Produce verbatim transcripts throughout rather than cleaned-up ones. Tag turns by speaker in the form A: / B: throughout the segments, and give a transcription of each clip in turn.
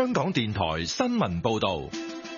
A: 香港電台新聞報道。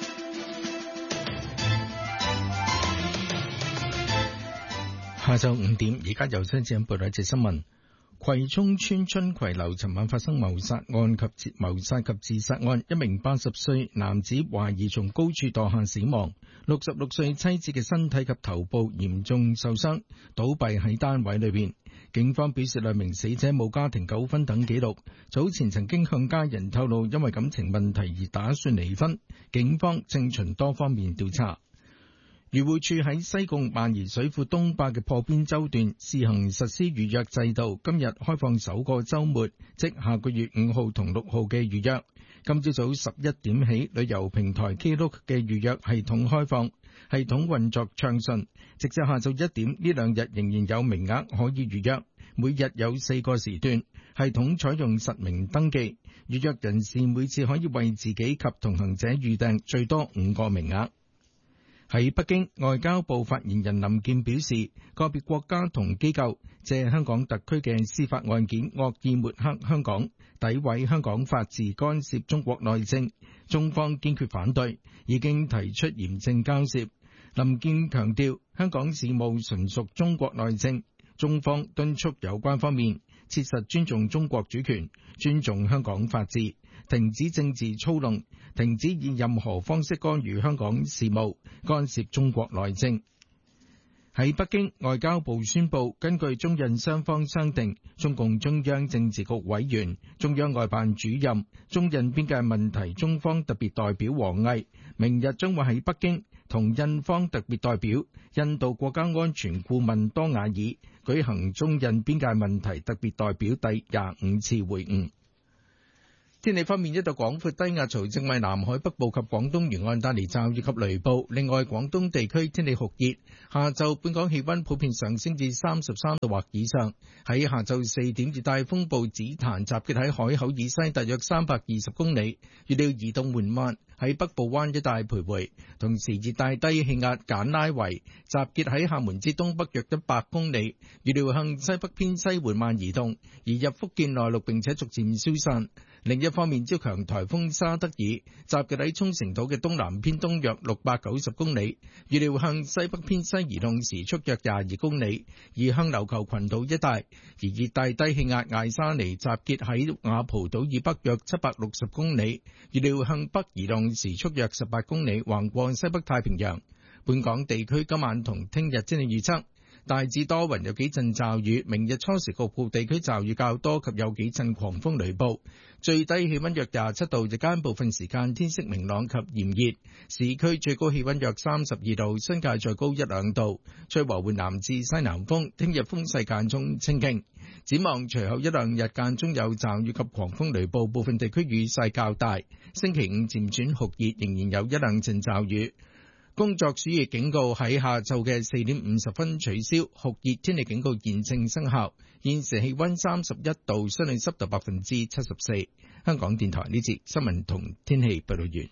B: 下晝五點，而家由新政報道一節新聞。葵涌村春葵樓尋晚發生謀殺案及謀殺及自殺案，一名八十歲男子懷疑從高處墮下死亡，六十六歲妻子嘅身體及頭部嚴重受傷，倒斃喺單位裏邊。警方表示兩名死者冇家庭糾紛等記錄，早前曾經向家人透露因為感情問題而打算離婚，警方正循多方面調查。漁護署喺西貢萬宜水庫東壩嘅破邊洲段試行實施預約制度，今日開放首個週末，即下個月五號同六號嘅預約。今朝早十一點起，旅遊平台 Klook 嘅預約系統開放，系統運作暢順，直至下晝一點，呢兩日仍然有名額可以預約，每日有四個時段，系統採用實名登記，預約人士每次可以為自己及同行者預訂最多五個名額。喺北京，外交部發言人林健表示，個別國家同機構借香港特區嘅司法案件惡意抹黑香港，詆毀香港法治，干涉中國內政，中方堅決反對，已經提出嚴正交涉。林健強調，香港事務純屬中國內政，中方敦促有關方面切實尊重中國主權，尊重香港法治，停止政治操弄，停止以任何方式干預香港事務，干涉中國內政。喺北京，外交部宣布，根據中印雙方商定，中共中央政治局委員、中央外辦主任、中印邊界問題中方特別代表王毅，明日將會喺北京同印方特別代表、印度國家安全顧問多瓦爾舉行中印邊界問題特別代表第廿五次會晤。天氣方面，一道廣闊低壓槽正為南海北部及廣東沿岸帶嚟驟雨及雷暴。另外，廣東地區天氣酷熱，下晝本港氣溫普遍上升至三十三度或以上。喺下晝四點，熱帶風暴紫檀集結喺海口以西大約三百二十公里，預料移動緩慢，喺北部灣一帶徘徊。同時，熱帶低氣壓簡拉維集結喺廈門之東北約一百公里，預料向西北偏西緩慢移動，移入福建內陸並且逐漸消散。另一方面，超強颱風沙德爾集結喺沖繩島嘅東南偏東約六百九十公里，預料向西北偏西移動，時速約廿二公里，移向琉球群島一帶。而熱帶低氣壓艾沙尼集結喺雅蒲島以北約七百六十公里，預料向北移動，時速約十八公里，橫過西北太平洋。本港地區今晚同聽日天氣預測，大致多雲，有幾陣驟雨，明日初時局部地區驟雨較多及有幾陣狂風雷暴，最低氣溫約廿七度，日間部分時間天色明朗及炎熱，市區最高氣溫約三十二度，新界再高一兩度，吹和緩南至西南風，聽日風勢間中清勁。展望隨後一兩日間中有驟雨及狂風雷暴，部分地區雨勢較大，星期五漸轉酷熱，仍然有一兩陣驟雨。工作暑熱警告喺下晝嘅四點五十分取消，酷熱天氣警告現正生效。現時氣溫三十一度，相對濕度百分之七十四。香港電台呢節新聞同天氣報道完。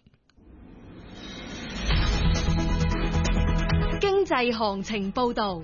C: 經濟行情報道。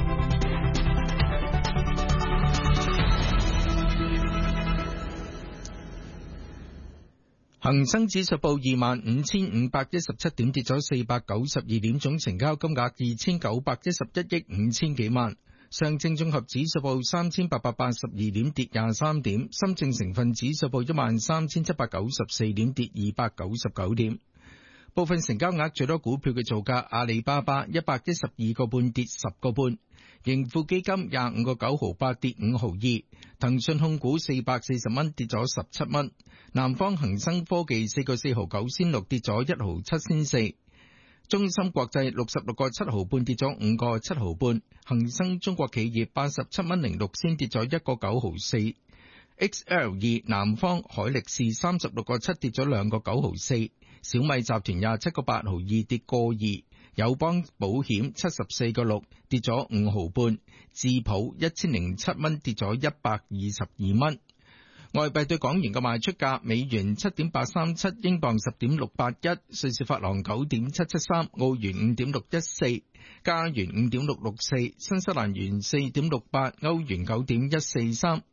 B: 恒生指數報二萬五千五百一十七點，跌咗四百九十二點，總成交金額二千九百一十一億五千幾萬。上證綜合指數報三千八百八十二點，跌廿三點。深證成分指數報一萬三千七百九十四點，跌二百九十九點。部分成交額最多股票嘅造價：阿里巴巴一百一十二個半，跌十個半；盈富基金廿五個九毫八，跌五毫二；騰訊控股四百四十蚊，跌咗十七蚊；南方恒生科技四個四毫九仙六，跌咗一毫七仙四；中芯國際六十六個七毫半，跌咗五個七毫半；恒生中國企業八十七蚊零六仙，跌咗一個九毫四；X L 二南方海力士三十六個七，跌咗兩個九毫四；小米集團廿七個八毫二，跌個二；友邦保險七十四個六，跌咗五毫半；智普一千零七蚊，跌咗一百二十二蚊。外幣對港元嘅賣出價：美元七點八三七，英鎊十點六八一，瑞士法郎九點七七三，澳元五點六一四，加元五點六六四，新西蘭元四點六八，歐元九點一四三。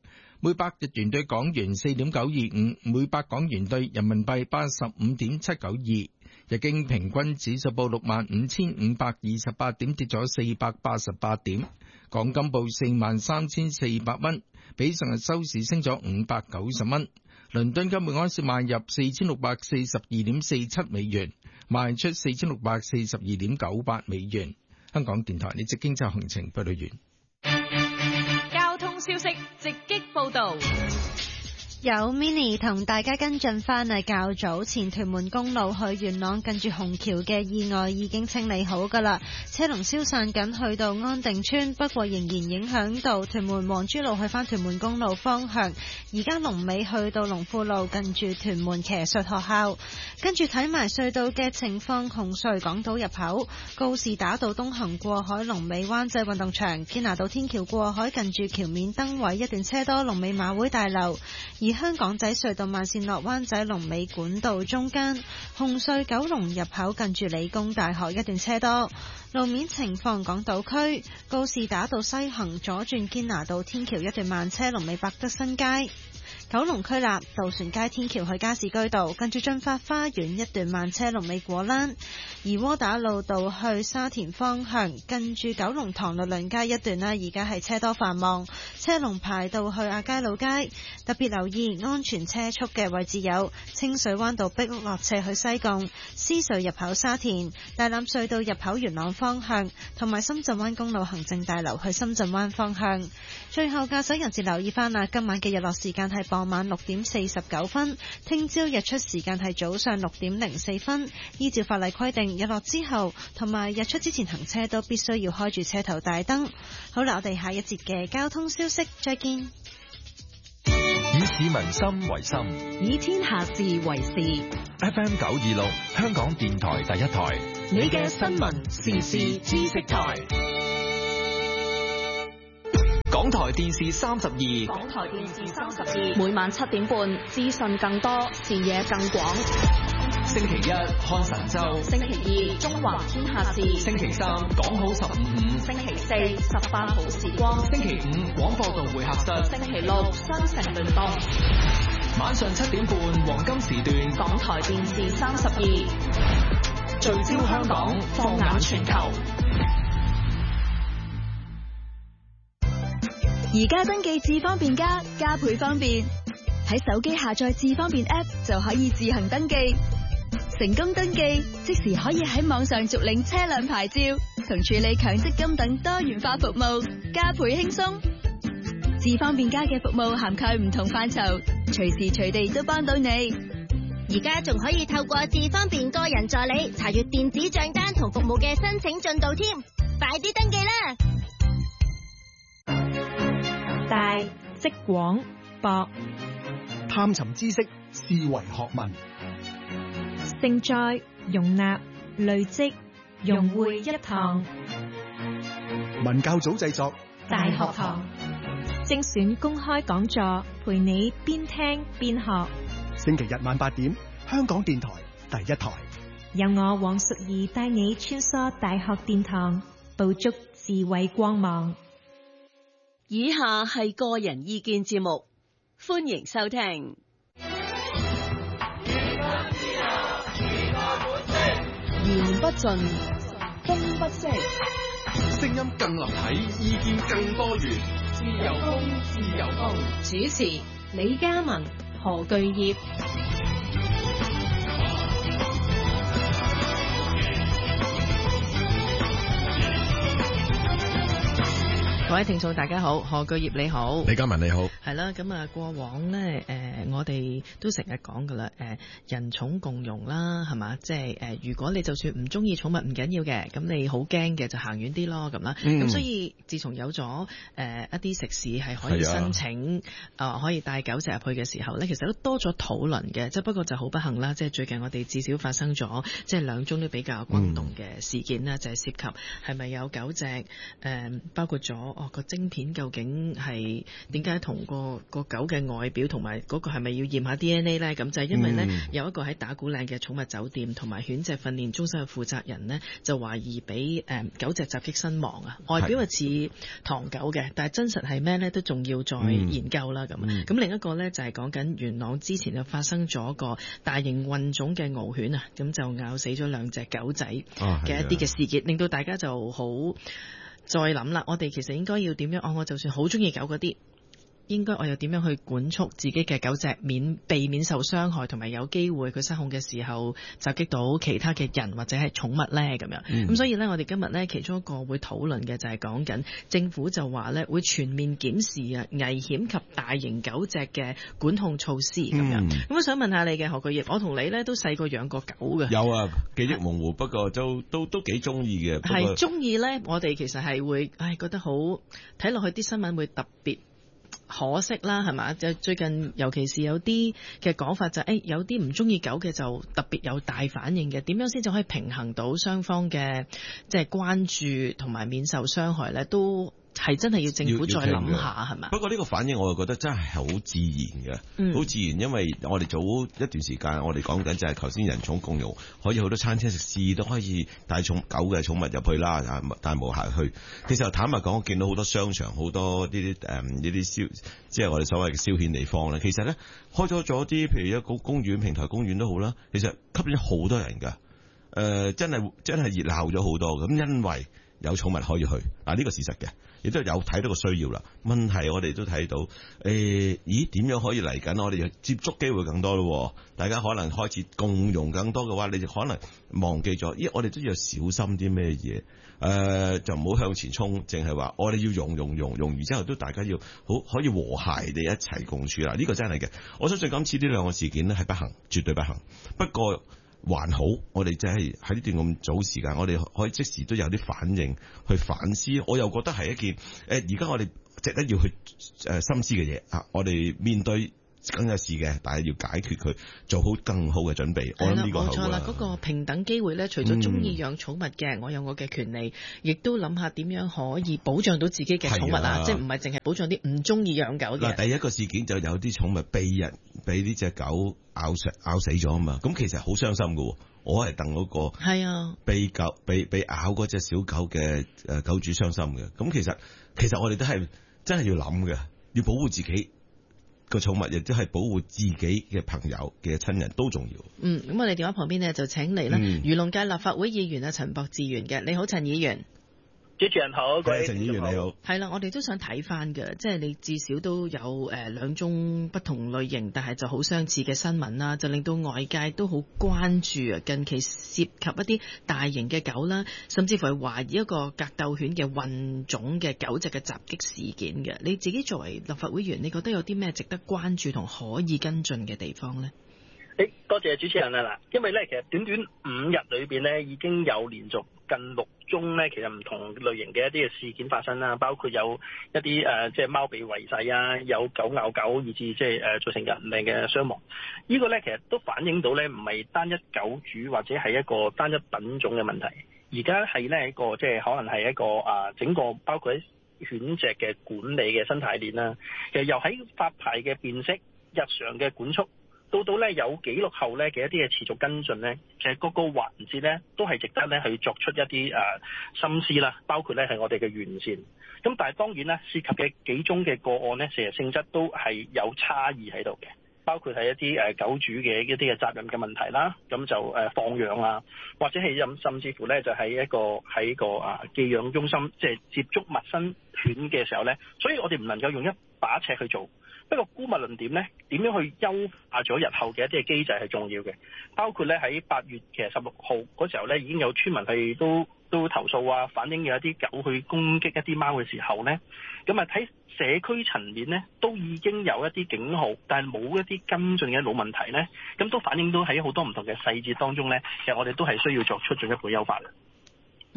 B: 每百日元對港元四點九二五，每百港元對人民幣八十五點七九二。日經平均指數報六萬五千五百二十八點，跌咗四百八十八點。港金報四萬三千四百蚊，比上日收市升咗五百九十蚊。倫敦金每盎司賣入四千六百四十二點四七美元，賣出四千六百四十二點九八美元。香港電台呢則經濟行情報道完。
C: 交通消息直擊報道。
D: 有 Mini 同大家跟進翻啊，較早前屯門公路去元朗近住紅橋嘅意外已經清理好噶啦，車龍消散緊去到安定村，不過仍然影響到屯門黃珠路去翻屯門公路方向。而家龍尾去到龍富路近住屯門騎術學校。跟住睇埋隧道嘅情況，紅隧港島入口告士打道東行過海龍尾灣仔運動場，堅拿道天橋過海近住橋面燈位一段車多，龍尾馬會大樓。而香港仔隧道慢線落灣仔龍尾管道中間，紅隧九龍入口近住理工大學一段車多。路面情況，港島區告士打道西行左轉堅拿道天橋一段慢車，龍尾百德新街。九龍區立渡船街天橋去加士居道，跟住駿發花園一段慢車龍尾果欄；而窩打老道去沙田方向，跟住九龍塘律倫街一段啦，而家係車多繁忙，車龍排到去亞皆老街。特別留意安全車速嘅位置有清水灣道碧屋落斜去西貢、獅隧入口沙田、大欖隧道入口元朗方向，同埋深圳灣公路行政大樓去深圳灣方向。最後駕駛人士留意翻啦，今晚嘅日落時間係傍晚六點四十九分，聽朝日出時間係早上六點零四分。依照法例規定，日落之後同埋日出之前行車都必須要開住車頭大燈。好啦，我哋下一節嘅交通消息再見。
A: 以市民心為心，
C: 以天下事為事。
A: F M 九二六，香港電台第一台，
C: 你嘅新聞時事知識台。
E: 港台電視三十二，
C: 港台電視三十二，每晚七點半，資訊更多，視野更廣。
E: 星期一看神州，
C: 星期二中華天下事，
E: 星期三講好十五五，
C: 星期四十八號時光，
E: 星期五廣播道會客室，
C: 星期六雙城聯動。
E: 晚上七點半黃金時段，
C: 港台電視三十二，
E: 聚焦香港，放眼全球。
F: 而家登記智方便加，加倍方便。喺手機下載智方便 App 就可以自行登記，成功登記即時可以喺網上續領車輛牌照同處理強積金等多元化服務，加倍輕鬆。智方便加嘅服務涵蓋唔同範疇，隨時隨地都幫到你。
G: 而家仲可以透過智方便個人助理查閱電子賬單同服務嘅申請進度添，快啲登記啦！
H: 大即廣博，
I: 探尋知識，視為學問，
H: 盛載容納累積融會一堂。
I: 文教組製作，
H: 大學堂精選公開講座，陪你邊聽邊學。
I: 星期日晚八點，香港電台第一台，
H: 由我黃淑儀帶你穿梭大學殿堂，捕捉智慧光芒。
J: 以下係個人意見節目，歡迎收聽。言不盡，風不息，
A: 聲音更立體，意見更多元。
J: 自由風，自由風。主持李嘉文、何巨業。
K: 各位聽眾大家好，何巨業你好，
L: 李嘉文你好。
K: 係啦，咁啊過往呢，誒、呃、我哋都成日講噶啦，誒、呃、人寵共融啦，係嘛，即係誒如果你就算唔中意寵物唔緊要嘅，咁你好驚嘅就行遠啲咯，咁啦。咁、嗯、所以自從有咗誒、呃、一啲食肆係可以申請啊、呃、可以帶狗隻入去嘅時候呢，其實都多咗討論嘅，即係不過就好不幸啦，即係最近我哋至少發生咗即係兩宗都比較轟動嘅事件啦、嗯，就係、是、涉及係咪有狗隻誒、呃、包括咗。 哦個晶片究竟係點解同個個狗嘅外表同埋嗰個係咪要驗下 D N A 咧？咁就係因為咧、嗯、有一個喺打鼓嶺嘅寵物酒店同埋犬隻訓練中心嘅負責人呢，就懷疑俾誒、呃、狗隻襲擊身亡啊！外表係似唐狗嘅，但係真實係咩咧都仲要再研究啦。咁咁、嗯嗯、另一個咧就係講緊元朗之前就發生咗個大型混種嘅獒犬啊，咁就咬死咗兩隻狗仔嘅一啲嘅事件，令到大家就好再諗啦。我哋其實應該要點樣？哦，我就算好中意狗嗰啲，應該我又點樣去管束自己嘅狗隻，免避免受傷害，同埋有機會佢失控嘅時候襲擊到其他嘅人或者係寵物呢？咁樣。咁、嗯、所以呢，我哋今日呢，其中一個會討論嘅就係講緊政府就話呢會全面檢視啊危險及大型狗隻嘅管控措施咁樣。咁、嗯、我想問下你嘅何巨業，我同你呢都細個養過狗嘅。有
L: 啊，記憶模糊，不過都都都幾中意嘅。
K: 係中意呢，我哋其實係會唉覺得好睇落去啲新聞會特別可惜啦，係嘛？就最近尤其是有啲嘅講法就係、是，誒有啲唔中意狗嘅就特別有大反應嘅。點樣先至可以平衡到雙方嘅即係關注同埋免受傷害咧？都係真係要政府再諗下係嘛？
L: 不過呢個反應我就覺得真係好自然嘅，好、嗯、自然，因為我哋早一段時間我哋講緊就係頭先人寵共融，可以好多餐廳食肆都可以帶寵狗嘅寵物入去啦，帶毛孩去。其實坦白講，我見到好多商場好多呢啲誒呢啲消，即係我哋所謂嘅消遣地方咧。其實咧開咗咗啲，譬如一個公園、平台公園都好啦，其實吸引好多人㗎。誒、呃，真係真係熱鬧咗好多。咁因為有寵物可以去，啊呢、這個事實嘅。亦都有睇到個需要啦。問題我哋都睇到，誒、欸，咦？點樣可以嚟緊？我哋接觸機會更多咯。大家可能開始共融更多嘅話，你就可能忘記咗。咦？我哋都要小心啲咩嘢？誒、呃，就唔好向前衝，淨係話我哋要融融融融，然之後都大家要好可以和諧地一齊共處啦。呢、這個真係嘅。我相信今次呢兩個事件呢係不幸，絕對不幸。不過還好，我哋真係喺呢段咁早時間，我哋可以即時都有啲反應去反思。我又覺得係一件誒，而、呃、家我哋值得要去誒、呃、深思嘅嘢啊！我哋面對梗有事嘅，但係要解決佢，做好更好嘅準備。我諗呢個係冇錯啦。嗰、那個平等機會咧，除咗中意養寵物嘅、嗯，我有我嘅權利，亦都諗下點樣可以保障到自己嘅寵物啊！即係唔係淨係保障啲唔中意養狗嘅。嗱，第一個事件就有啲寵物被人俾呢隻狗咬死咬死咗啊嘛！咁其實好傷心噶。我係戥嗰個係啊，被狗被被咬嗰隻小狗嘅誒狗主傷心嘅。咁其實其實我哋都係真係要諗嘅，要保護自己個寵物，亦都係保護自己嘅朋友嘅親人都重要。嗯，咁我哋電話旁邊呢就請嚟啦，漁農界立法會議員啊陳栢志源嘅。你好，陳議員。
M: 主持人好，各位
L: 陳議員你好。係
K: 啦，我哋都想睇翻嘅，即係你至少都有誒兩宗不同類型，但係就好相似嘅新聞啦，就令到外界都好關注啊。近期涉及一啲大型嘅狗啦，甚至乎係懷疑一個格鬥犬嘅混種嘅狗隻嘅襲擊事件嘅。你自己作為立法會議員，你覺得有啲咩值得關注同可以跟進嘅地方呢？
M: 誒，多謝主持人啊！嗱，因為咧，其實短短五日裏邊咧，已經有連續近六宗咧，其實唔同類型嘅一啲嘅事件發生啦，包括有一啲誒、呃，即係貓被圍勢啊，有狗咬狗，以至即係誒造成人命嘅傷亡。這個、呢個咧，其實都反映到咧，唔係單一狗主或者係一個單一品種嘅問題，而家係咧一個即係可能係一個啊、呃，整個包括喺犬隻嘅管理嘅生態鏈啦。其實由喺發牌嘅辨識、日常嘅管束，到到咧有記錄後咧嘅一啲嘅持續跟進咧，其實各個環節咧都係值得咧去作出一啲誒、呃、心思啦，包括咧係我哋嘅完善。咁但係當然咧涉及嘅幾宗嘅個案咧，成日性質都係有差異喺度嘅，包括係一啲誒、呃、狗主嘅一啲嘅責任嘅問題啦，咁就誒、呃、放養啊，或者係甚甚至乎咧就喺一個喺一個啊寄養中心，即係接觸陌生犬嘅時候咧，所以我哋唔能夠用一把尺去做。不過姑勿論點咧，點樣去優化咗日後嘅一啲嘅機制係重要嘅，包括咧喺八月其實十六號嗰時候咧，已經有村民係都都投訴啊，反映有一啲狗去攻擊一啲貓嘅時候咧，咁啊喺社區層面咧都已經有一啲警號，但係冇一啲跟進嘅老問題咧，咁都反映到喺好多唔同嘅細節當中咧，其實我哋都係需要作出進一步優化嘅。
K: 嗯，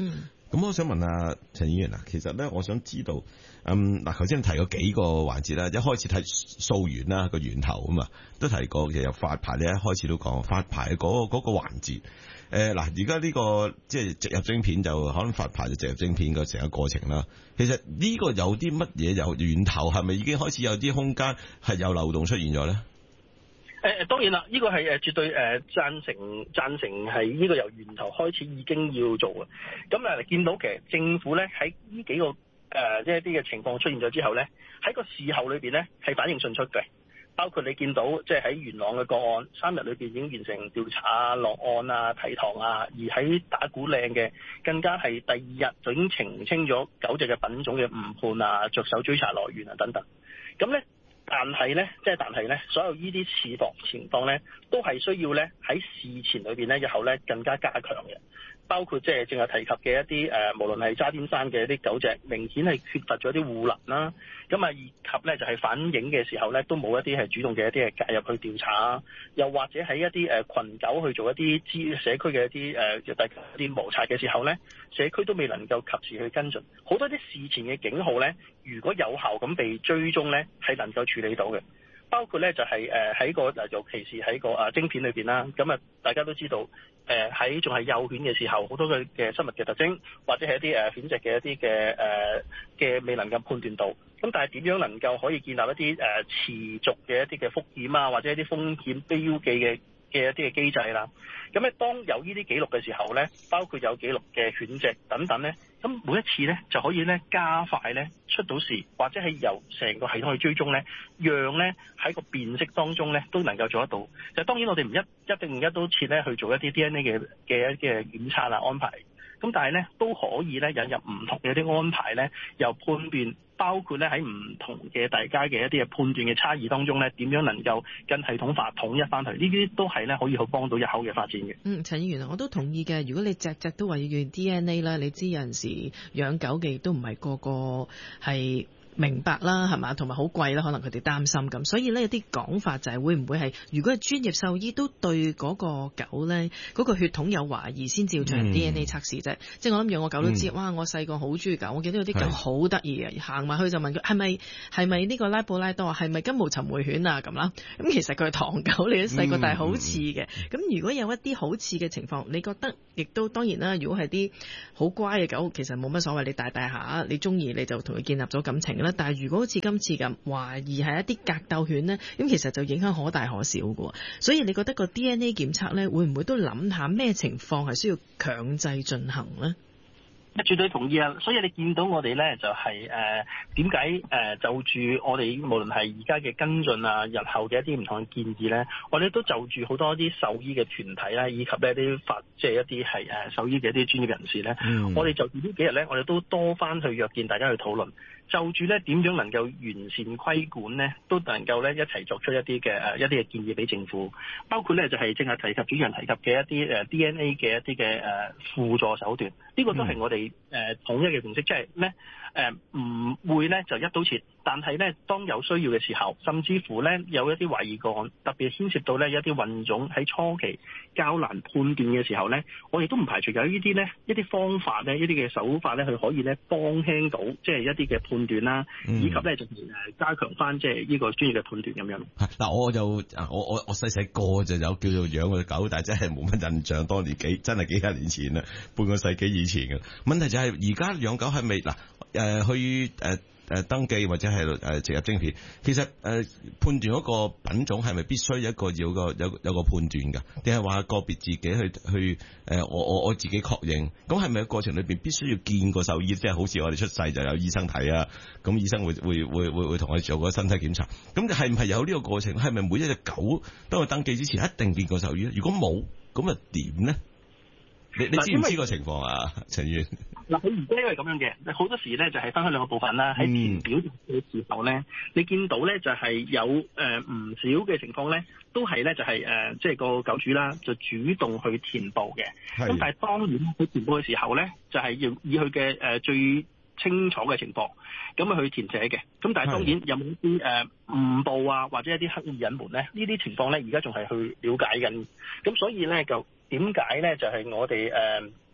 L: 咁我想問下陳議員啊，其實咧，我想知道，嗯，嗱，頭先提過幾個環節啦，一開始睇溯源啦，個源頭啊嘛，都提過，其實由發牌咧，一開始都講發牌嗰、嗰個嗰、嗰個環節。誒、呃，嗱，而家呢個即係植入晶片就可能發牌就植入晶片個成個過程啦。其實呢個有啲乜嘢由源頭係咪已經開始有啲空間係有漏洞出現咗咧？
M: 誒誒當然啦，呢、這個係誒絕對誒贊成贊成係呢個由源頭開始已經要做嘅。咁誒見到其實政府咧喺呢幾個誒即係一啲嘅情況出現咗之後咧，喺個事後裏邊咧係反應迅速嘅。包括你見到即係喺元朗嘅個案，三日裏邊已經完成調查啊、落案啊、提堂啊，而喺打鼓嶺嘅更加係第二日就已經澄清咗狗隻嘅品種嘅誤判啊、着手追查來源啊等等。咁咧。但係咧，即係但係咧，所有呢啲事況情況咧，都係需要咧喺事前裏邊咧，日後咧更加加強嘅。包括即係正係提及嘅一啲誒、呃，無論係渣甸山嘅一啲狗隻，明顯係缺乏咗啲護欄啦。咁啊，以及咧就係、是、反映嘅時候咧，都冇一啲係主動嘅一啲嘅介入去調查，又或者喺一啲誒、呃、群狗去做一啲資社區嘅一啲誒大家一啲摩擦嘅時候咧，社區都未能夠及時去跟進。好多啲事前嘅警號咧，如果有效咁被追蹤咧，係能夠處理到嘅。包括咧就係誒喺個尤其是喺個啊晶片裏邊啦，咁啊大家都知道誒喺仲係幼犬嘅時候，好多嘅嘅生物嘅特徵，或者係一啲誒犬隻嘅一啲嘅誒嘅未能夠判斷到。咁但係點樣能夠可以建立一啲誒、呃、持續嘅一啲嘅風險啊，或者一啲風險標記嘅嘅一啲嘅機制啦？咁咧當有呢啲記錄嘅時候咧，包括有記錄嘅犬隻等等咧，咁每一次咧就可以咧加快咧出到事，或者係由成個系統去追蹤咧，讓咧喺個辨識當中咧都能夠做得到。就當然我哋唔一一定一刀切咧去做一啲 D N A 嘅嘅一嘅檢測啊安排，咁但係咧都可以咧引入唔同嘅一啲安排咧，由判斷。包括咧喺唔同嘅大家嘅一啲嘅判斷嘅差異當中咧，點樣能夠跟系統化統一翻去？呢啲都係咧可以好幫到日後嘅發展嘅。
K: 嗯，陳議員啊，我都同意嘅。如果你隻隻都話要用 D N A 啦，你知有陣時養狗嘅亦都唔係個個係明白啦，係嘛？同埋好貴啦，可能佢哋擔心咁。所以呢，有啲講法就係會唔會係，如果係專業獸醫都對嗰個狗呢，嗰、嗰個血統有懷疑，先至要進行 D N A 測試啫。嗯、即係我諗養我狗都知，嗯、哇！我細個好中意狗，我見到有啲狗好得意嘅，行埋去就問佢係咪係咪呢個拉布拉多，係咪金毛尋回犬啊咁啦。咁其實佢係唐狗，你都細個，嗯、但係好似嘅。咁如果有一啲好似嘅情況，你覺得亦都當然啦。如果係啲好乖嘅狗，其實冇乜所謂，你大大下，你中意你就同佢建立咗感情啦。但係如果好似今次咁懷疑係一啲格鬥犬呢，咁其實就影響可大可小嘅。所以你覺得個 D N A 檢測呢，會唔會都諗下咩情況係需要強制進行呢？
M: 絕對同意啊！所以你見到我哋咧就係誒點解誒就住我哋無論係而家嘅跟進啊，日後嘅一啲唔同嘅建議咧，我哋都就住好多啲獸醫嘅團體啦，以及呢啲法即係一啲係誒獸醫嘅一啲專業人士咧，嗯、我哋就住呢幾日咧，我哋都多翻去約見大家去討論。就住咧點樣能夠完善規管咧，都能夠咧一齊作出一啲嘅誒一啲嘅建議俾政府，包括咧就係正係提及主持人提及嘅一啲誒 D N A 嘅一啲嘅誒輔助手段，呢、這個都係我哋誒統一嘅共識，即係咧誒唔會咧就一刀切，但係咧當有需要嘅時候，甚至乎咧有一啲懷疑個案，特別牽涉到咧一啲混種喺初期較難判斷嘅時候咧，我哋都唔排除有呢啲咧一啲方法咧一啲嘅手法咧，佢可以咧幫輕到即係一啲嘅判斷啦，以及咧就誒加強翻即係呢個專業嘅判斷咁樣。
L: 嗱，我就我我我細細個就有叫做養個狗，但係真係冇乜印象，當年幾真係幾廿年前啦，半個世紀以前嘅問題就係而家養狗係咪嗱誒去誒？呃誒登記或者係誒植入晶片，其實誒、呃、判斷嗰個品種係咪必須一個要個有有個判斷㗎？定係話個別自己去去誒、呃、我我我自己確認？咁係咪喺過程裏邊必須要見個獸醫？即係好似我哋出世就有醫生睇啊，咁醫生會會會會會同我哋做個身體檢查。咁係唔係有呢個過程？係咪每一隻狗當佢登記之前一定見過獸醫？如果冇，咁啊點呢？你你知唔知個情況啊，陳議員？
M: 嗱，佢而家因為咁樣嘅，好多時咧就係分開兩個部分啦。喺填表嘅時候咧，嗯、你見到咧就係有誒唔、呃、少嘅情況咧，都係咧就係誒即係個狗主啦，就主動去填報嘅。咁但係當然佢填報嘅時候咧，就係、是、要以佢嘅誒最清楚嘅情況咁啊去填寫嘅。咁但係當然有冇啲誒誤報啊，或者一啲刻意隱瞞咧？呢啲情況咧，而家仲係去了解緊。咁所以咧就點解咧就係、是、我哋誒。呃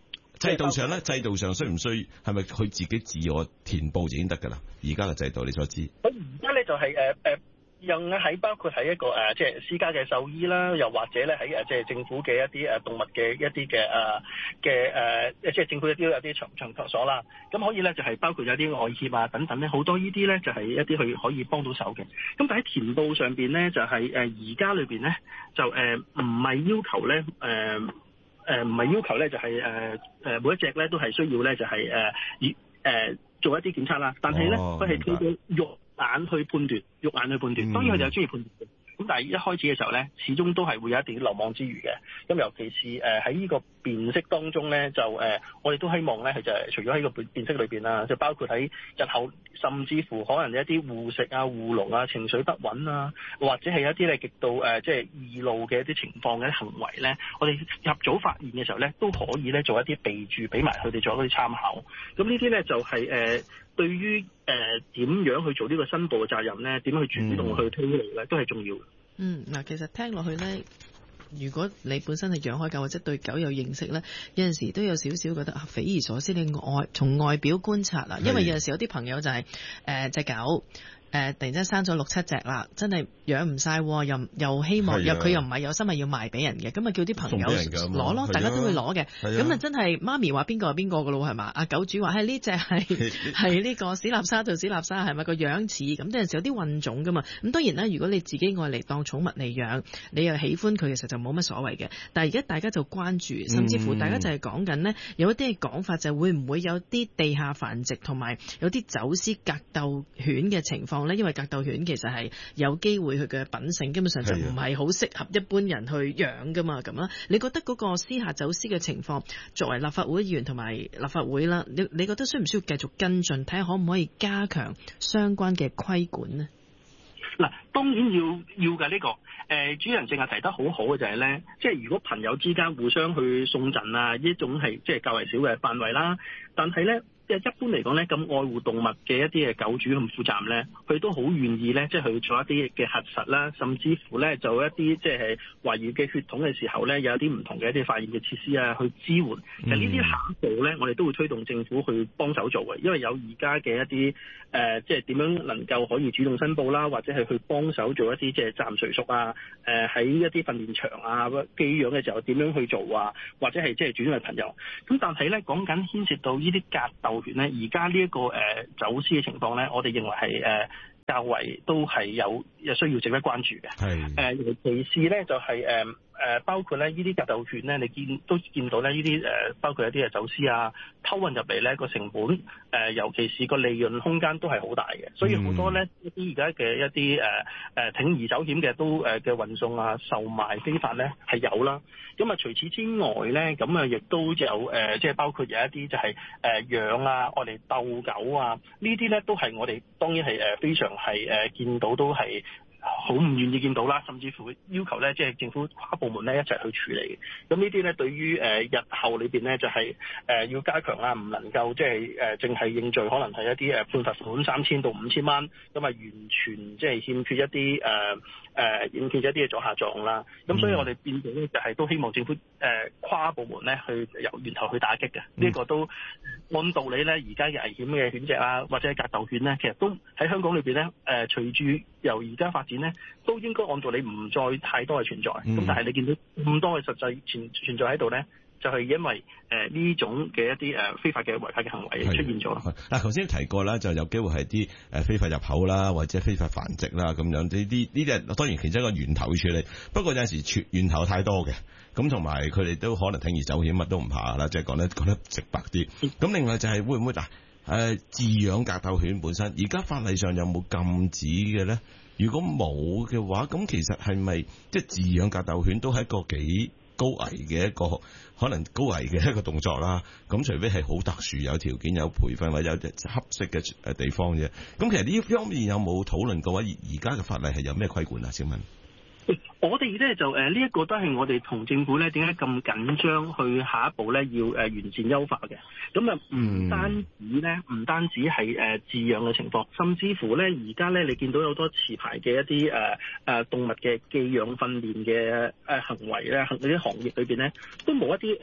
L: 制度上咧，制度上需唔需係咪佢自己自我填報就已經得㗎啦？而家嘅制度你所知，
M: 佢而家咧就係誒誒，又喺包括喺一個誒即係私家嘅獸醫啦，又或者咧喺誒即係政府嘅一啲誒動物嘅一啲嘅誒嘅誒，即係政府一啲有啲場場所啦。咁可以咧就係包括有啲外協啊等等咧，好多呢啲咧就係一啲去可以幫到手嘅。咁但喺填報上邊咧就係誒而家裏邊咧就誒唔係要求咧誒誒唔係要求咧就係誒誒每一隻咧都係需要咧就係誒以誒做一啲檢測啦。但係咧佢係叫做肉眼去判斷，肉眼去判斷。當然佢哋有專業判斷嘅。咁但係一開始嘅時候咧，始終都係會有一定漏網之魚嘅。咁尤其是誒喺呢個辨識當中咧，就誒、呃、我哋都希望咧，佢就係除咗喺個辨辨識裏邊啦，就包括喺日後，甚至乎可能一啲護食啊、護農啊情緒不穩啊，或者係一啲咧極度誒即係易怒嘅一啲情況嘅行為咧，我哋入早發現嘅時候咧，都可以咧做一啲備註俾埋佢哋做一啲參考。咁呢啲咧就係、是、誒。呃對於誒點樣去做呢個申報嘅責任咧，點樣去主動去推理咧，都係重要嘅。
K: 嗯，嗱，其實聽落去咧，如果你本身係養開狗或者對狗有認識咧，有陣時都有少少覺得啊匪夷所思。你外從外表觀察啦，因為有陣時有啲朋友就係誒隻狗。誒、呃、突然間生咗六七隻啦，真係養唔晒，又又希望又佢又唔係有心係要賣俾人嘅，咁啊叫啲朋友攞咯，大家都會攞嘅，咁啊真係媽咪話邊個係邊個㗎咯，係嘛？阿狗主話係呢隻係係呢個史納沙到史納沙，係咪個樣似？咁有陣時有啲混種㗎嘛。咁當然啦，如果你自己愛嚟當寵物嚟養，你又喜歡佢，其實就冇乜所謂嘅。但係而家大家就關注，甚至乎大家就係講緊呢，有一啲嘅講法就係會唔會有啲地下繁殖同埋有啲走私格鬥犬嘅情況。因為格鬥犬其實係有機會佢嘅品性基本上就唔係好適合一般人去養噶嘛，咁啦，你覺得嗰個私下走私嘅情況，作為立法會議員同埋立法會啦，你你覺得需唔需要繼續跟進，睇下可唔可以加強相關嘅規管呢？
M: 嗱，當然要要嘅呢、這個，誒、呃、主人淨係提得好好嘅就係咧，即係如果朋友之間互相去送贈啊，呢種係即係較為少嘅範圍啦，但係咧。即係一般嚟講咧，咁愛護動物嘅一啲嘅狗主同負責咧，佢都好願意咧，即係去做一啲嘅核實啦，甚至乎咧做一啲即係懷疑嘅血統嘅時候咧，有一啲唔同嘅一啲化驗嘅設施啊，去支援。其實呢啲下一步咧，我哋都會推動政府去幫手做嘅，因為有而家嘅一啲誒、呃，即係點樣能夠可以主動申報啦，或者係去幫手做一啲即係責任隨屬啊，誒、呃、喺一啲訓練場啊寄養嘅時候點樣去做啊，或者係即係轉為朋友。咁但係咧講緊牽涉到呢啲格鬥犬咧，而家呢一個誒、呃、走私嘅情況咧，我哋認為係誒、呃、較為都係有有需要值得關注嘅。係誒尤其是咧就係誒誒包括咧呢啲格鬥犬咧，你見都見到咧呢啲誒包括一啲誒走私啊偷運入嚟咧個成本誒、呃，尤其是個利潤空間都係好大嘅，所以好多咧一啲而家嘅一啲誒誒鋌而走險嘅都誒嘅運送啊售賣非法咧係有啦。咁啊除此之外咧，咁啊亦都有誒即係包括有一啲就係誒養啊愛嚟鬥狗啊呢啲咧都係我哋當然係誒非常係誒見到都係好唔願意見到啦，甚至乎要求咧，即係政府跨部門咧一齊去處理。咁呢啲咧，對於誒日後裏邊咧，就係誒要加強啦，唔能夠即係誒淨係認罪，可能係一啲誒判罰款三千到五千蚊，咁啊完全即係欠缺一啲誒誒欠缺一啲嘅阻嚇作用啦。咁所以我哋變咗咧，就係都希望政府誒跨部門咧去由源頭去打擊嘅。呢、嗯、個都按道理咧，而家嘅危險嘅犬隻啊，或者係格鬥犬咧，其實都喺香港裏邊咧誒，隨住由而家發展咧，都應該按道理唔再太多嘅存在。咁、嗯、但係你見到咁多嘅實際存存在喺度咧，就係、是、因為誒呢、呃、種嘅一啲誒、呃、非法嘅違法嘅行為出現咗。
L: 嗱，頭先提過啦，就有機會係啲誒非法入口啦，或者非法繁殖啦咁樣。呢啲呢啲當然其中一個源頭處理。不過有陣時源頭太多嘅，咁同埋佢哋都可能鋌而走險，乜都唔怕啦。即係講得講得直白啲。咁、嗯、另外就係會唔會嗱誒飼養格鬥犬本身，而家法例上有冇禁止嘅咧？如果冇嘅話，咁其實係咪即係飼養格鬥犬都係一個幾高危嘅一個可能高危嘅一個動作啦？咁除非係好特殊，有條件、有培訓或者有合適嘅誒地方啫。咁其實呢方面有冇討論過話？而家嘅法例係有咩規管啊？請問？
M: 我哋咧就誒呢一個都係我哋同政府咧點解咁緊張去下一步咧要誒完善優化嘅。咁啊唔單止咧唔單止係誒飼養嘅情況，甚至乎咧而家咧你見到有好多持牌嘅一啲誒誒動物嘅寄養訓練嘅誒行為咧，行嗰啲行業裏邊咧都冇一啲誒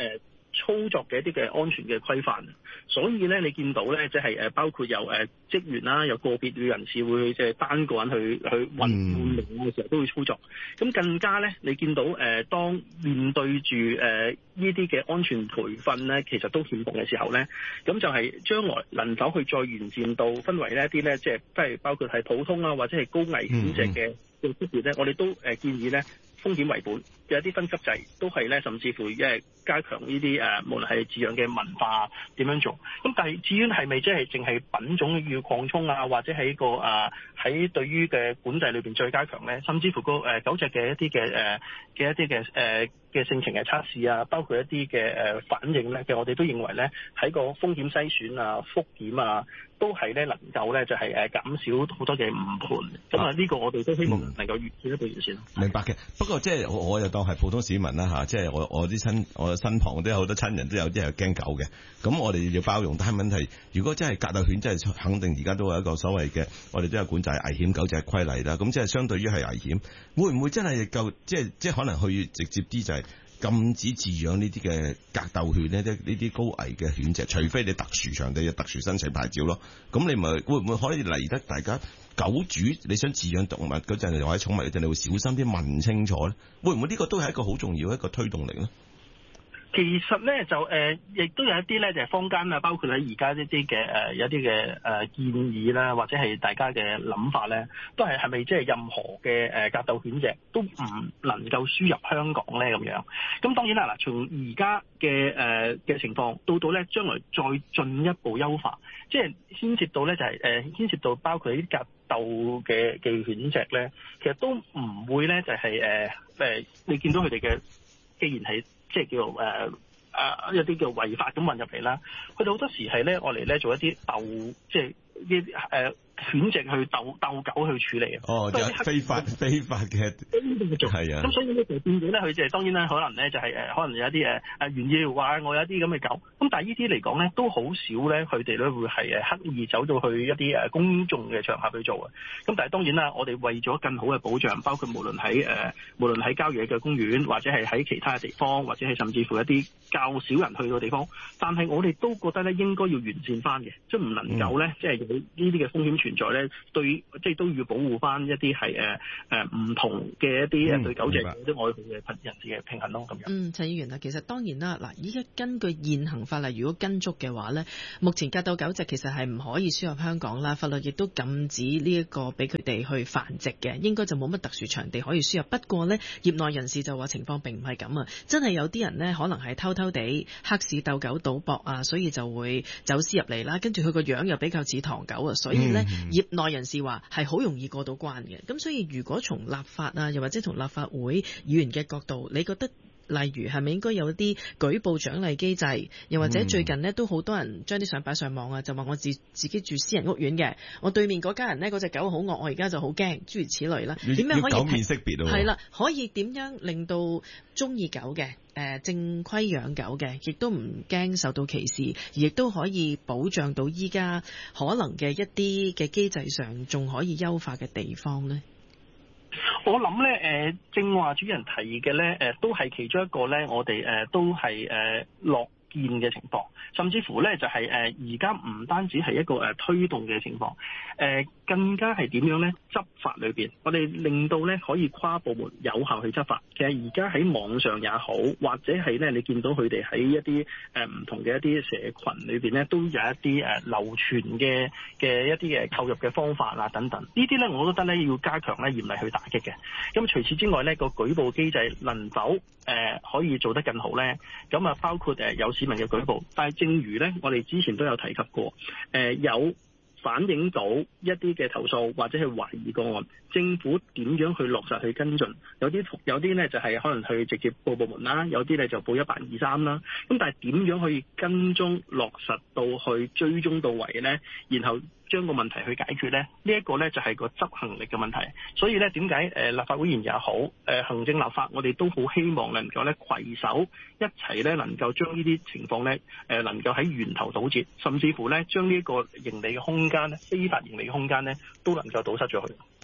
M: 操作嘅一啲嘅安全嘅規範，所以咧你見到咧，即係誒包括有誒職員啦，有個別嘅人士會即係單個人去去運換名嘅時候都會操作。咁更加咧，你見到誒當面對住誒呢啲嘅安全培訓咧，其實都欠奉嘅時候咧，咁就係將來能否去再完善到分為呢一啲咧，即係即係包括係普通啊或者係高危險隻嘅嘅級別咧，我哋都誒建議咧。風險為本嘅一啲分級制都係咧，甚至乎即係加強呢啲誒，無論係飼養嘅文化點樣做。咁但係至於係咪即係淨係品種要擴充啊，或者喺個誒喺對於嘅管制裏邊再加強咧，甚至乎個誒狗隻嘅一啲嘅誒嘅一啲嘅誒嘅性情嘅測試啊，包括一啲嘅誒反應咧，其實我哋都認為咧喺個風險篩選啊、復檢啊，都係咧能夠咧就係誒減少好多嘅誤判。咁啊呢個我哋都希望能夠越見一步完善。
L: 明白嘅，不過即係我我又當係普通市民啦嚇，即係我我啲親我身旁都有好多親人都有啲係驚狗嘅，咁我哋要包容。但係問題，如果真係格鬥犬，真係肯定而家都有一個所謂嘅，我哋都有管制危險狗隻規例啦。咁即係相對於係危險，會唔會真係夠？即係即係可能去直接啲就係禁止飼養呢啲嘅格鬥犬呢？呢啲高危嘅犬隻，除非你特殊場地有特殊申請牌照咯。咁你咪會唔會可以嚟得大家？狗主你想飼養動物嗰陣，或者寵物嗰陣，你會小心啲問清楚咧？會唔會呢個都係一個好重要一個推動力咧？
M: 其實咧就誒，亦、呃、都有一啲咧就係坊間啊，包括喺而家呢啲嘅誒有啲嘅誒建議啦，或者係大家嘅諗法咧，都係係咪即係任何嘅誒格鬥犬隻都唔能夠輸入香港咧咁樣？咁當然啦，嗱，從而家嘅誒嘅情況到到咧將來再進一步優化，即係牽涉到咧就係、是、誒、呃、牽涉到包括呢啲格鬥嘅嘅犬隻咧，其實都唔會咧就係誒誒，你見到佢哋嘅既然係。即係叫做誒誒、呃、一啲叫違法咁混入嚟啦，佢哋好多時係咧，我嚟咧做一啲鬥，即係啲誒犬隻去鬥鬥狗去處理啊。哦，有非法非法嘅係啊。咁所以咧就變咗咧，佢就係當然啦，可能咧就係誒，可能有一啲誒誒炫耀話我有一啲咁嘅狗。咁但係呢啲嚟講咧，都好少咧，佢哋咧會係誒刻意走到去一啲誒公眾嘅場合去做啊。咁但係當然啦，我哋為咗更好嘅保障，包括無論喺誒無論喺郊野嘅公園，或者係喺其他嘅地方，或者係甚至乎一啲較少人去嘅地方，但係我哋都覺得咧應該要完善翻嘅，即係唔能夠咧，即係有呢啲嘅風險存在咧，對即係都要保護翻一啲係誒誒唔同嘅一啲誒對狗隻有啲愛護嘅人士嘅平衡咯，咁樣。
K: 嗯，陳議員啊，其實當然啦，嗱，依家根據現行法例，如果跟足嘅話咧，目前格鬥狗隻其實係唔可以輸入香港啦，法律亦都禁止呢一個俾佢哋去繁殖嘅，應該就冇乜特殊場地可以輸入。不過咧，業內人士就話情況並唔係咁啊，真係有啲人咧可能係偷偷地黑市鬥狗賭博啊，所以就會走私入嚟啦，跟住佢個樣又比較似唐狗啊，所以咧、嗯、業內人士話係好容易過到關嘅。咁所以如果從立法啊，又或者從立法會議員嘅角度，你覺得例如係咪應該有一啲舉報獎勵機制，又或者最近呢都好多人將啲相擺上網啊，就話我自自己住私人屋苑嘅，我對面嗰家人呢嗰隻狗好惡，我而家就好驚，諸如此類啦。點樣可以？狗面識別啊！係啦，可以點樣令到中意狗嘅、呃、正規養狗嘅，亦都唔驚受到歧視，而亦都可以保障到依家可能嘅一啲嘅機制上仲可以優化嘅地方呢？
M: 我諗咧，誒正話主人提嘅咧，誒都係其中一個咧，我哋誒都係誒樂見嘅情況，甚至乎咧就係誒而家唔單止係一個誒推動嘅情況，誒更加係點樣咧？執法裏邊，我哋令到咧可以跨部門有效去執法。其實而家喺網上也好，或者係咧你見到佢哋喺一啲誒唔同嘅一啲社群裏邊咧，都有一啲誒流傳嘅嘅一啲嘅購入嘅方法啊等等。呢啲咧，我覺得咧要加強咧嚴厲去打擊嘅。咁除此之外咧，個舉報機制能否誒、呃、可以做得更好咧？咁啊，包括誒有市民嘅舉報，但係正如咧，我哋之前都有提及過，誒、呃、有反映到一啲嘅投訴或者係懷疑個案，政府點樣去落實去跟進？有啲有啲咧就係可能去直接報部門啦，有啲咧就報一八二三啦。咁但係點樣可以跟蹤落實到去追蹤到位咧？然後將個問題去解決咧，呢、這、一個咧就係個執行力嘅問題。所以咧，點解誒立法會議員也好，誒行政立法，我哋都好希望能夠咧攜手一齊咧，能夠將呢啲情況咧誒能夠喺源頭堵截，甚至乎咧將呢一個盈利嘅空間咧，非法盈利嘅空間咧，都能夠堵塞咗佢。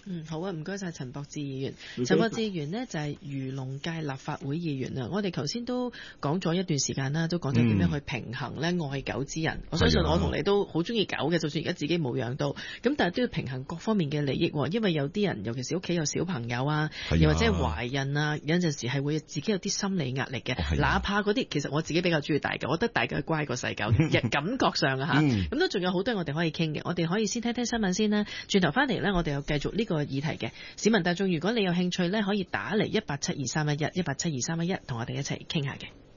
K: 嗯，好啊，唔該晒陳博志議員。陳博志議員呢就係漁農界立法會議員啊。我哋頭先都講咗一段時間啦，都講咗點樣去平衡呢愛狗之人。嗯、我相信我同你都好中意狗嘅，就算而家自己冇養到，咁但係都要平衡各方面嘅利益。因為有啲人，尤其是屋企有小朋友啊，又或者係懷孕啊，有陣時係會自己有啲心理壓力嘅。哦、哪怕嗰啲，其實我自己比較中意大狗，我覺得大狗乖過細狗，感覺上啊嚇。咁都仲有好多我哋可以傾嘅，我哋可以先聽聽新聞先啦。轉頭翻嚟呢，我哋又繼續呢個議題嘅市民大眾，如果你有興趣呢，可以打嚟一八七二三一一一八七二三一一，同我哋一齊傾下嘅。